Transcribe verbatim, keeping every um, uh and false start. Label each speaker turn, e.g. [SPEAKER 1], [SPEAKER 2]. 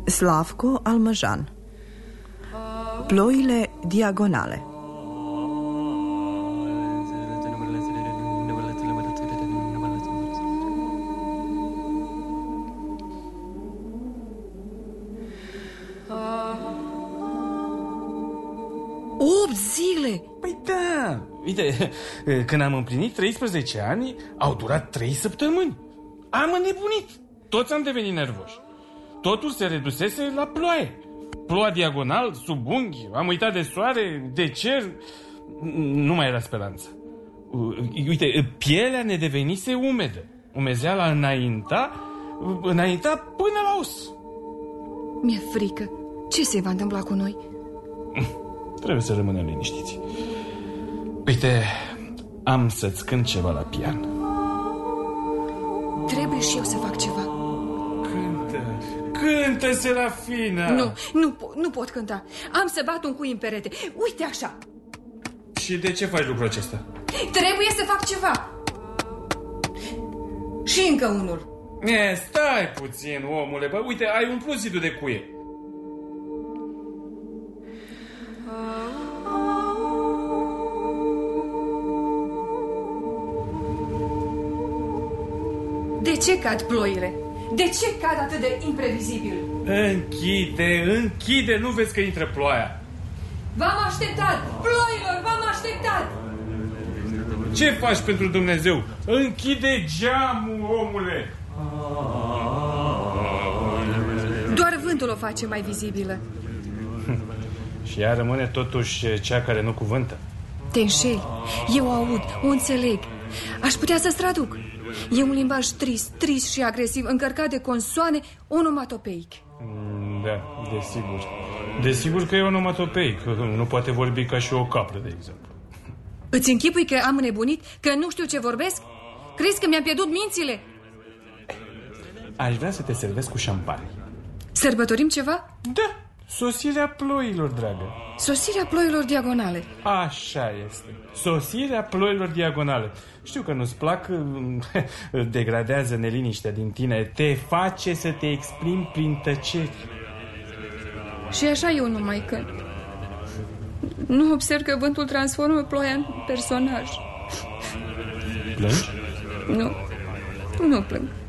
[SPEAKER 1] Slavko Almăjan. Ploile diagonale.
[SPEAKER 2] opt zile!
[SPEAKER 3] Păi da, uite, când am împlinit treisprezece ani, au durat trei săptămâni. Am înnebunit. Toți am devenit nervoși. Totul se redusese la ploaie. Ploua diagonal, sub unghi, am uitat de soare, de cer. Nu mai era speranță. Uite, pielea ne devenise umedă. Umezeala înainta, înainta până la os.
[SPEAKER 2] Mi-e frică. Ce se va întâmpla cu noi?
[SPEAKER 3] Trebuie să rămânem liniștiți. Uite, am să-ți cânt ceva la pian.
[SPEAKER 2] Trebuie și eu să fac ceva.
[SPEAKER 3] Cântă, cântă, Serafina.
[SPEAKER 2] Nu, nu, po- nu pot cânta. Am să bat un cui în perete. Uite așa.
[SPEAKER 3] Și de ce faci lucrul acesta?
[SPEAKER 2] Trebuie să fac ceva. Și încă unul.
[SPEAKER 3] E, stai puțin, omule. Bă, uite, ai umplut zidul de cuie.
[SPEAKER 2] De ce cad ploile? De ce cad atât de imprevizibil?
[SPEAKER 3] Închide, închide, nu vezi că intră ploaia.
[SPEAKER 2] V-am așteptat, ploilor, v-am așteptat.
[SPEAKER 3] Ce faci pentru Dumnezeu? Închide geamul, omule.
[SPEAKER 2] Doar vântul o face mai vizibilă.
[SPEAKER 3] Și ea rămâne totuși cea care nu cuvântă.
[SPEAKER 2] Te înșeli, eu o aud, o înțeleg. Aș putea să-ți traduc. E un limbaj trist, trist și agresiv, încărcat de consoane onomatopeic.
[SPEAKER 3] Da, desigur. Desigur că e onomatopeic. Nu poate vorbi ca și o capră, de exemplu.
[SPEAKER 2] Îți închipui că am înnebunit? Că nu știu ce vorbesc? Crezi că mi-am pierdut mințile?
[SPEAKER 3] Aș vrea să te servesc cu șampanie.
[SPEAKER 2] Sărbătorim ceva?
[SPEAKER 3] Da, sosirea ploilor, dragă.
[SPEAKER 2] Sosirea ploilor diagonale.
[SPEAKER 3] Așa este, sosirea ploilor diagonale. Știu că nu-ți plac, degradează neliniștea din tine, te face să te exprimi prin tăceri.
[SPEAKER 2] Și așa eu nu mai cânt. Nu observ că vântul transformă ploaia în personaj.
[SPEAKER 3] Plângi?
[SPEAKER 2] Nu, nu plâng.